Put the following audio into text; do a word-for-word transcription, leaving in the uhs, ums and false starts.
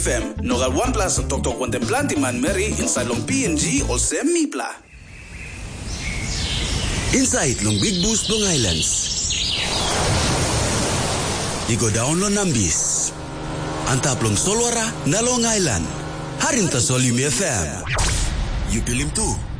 F M. Nogal one plus Tok Contemplanti Man Mary inside long P N G o Semipla. Inside long Big Boost Long Islands. Igo down lo Nambis. Antap long Solwara na Long Island. Harinta Solim F M. You pilim tu.